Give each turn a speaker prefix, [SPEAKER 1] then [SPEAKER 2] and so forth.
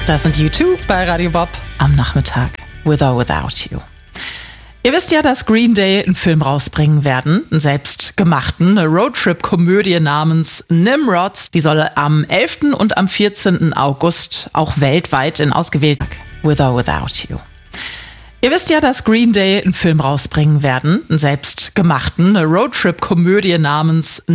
[SPEAKER 1] Das sind U2 bei Radio Bob am Nachmittag. With or Without You. Ihr wisst ja, dass Green Day einen Film rausbringen werden, einen selbstgemachten, eine Roadtrip-Komödie namens Nimrods. Die soll am 11. und am 14. August auch weltweit in ausgewählten With or Without You. Ihr wisst ja, dass Green Day einen Film rausbringen werden, einen selbstgemachten, eine Roadtrip-Komödie namens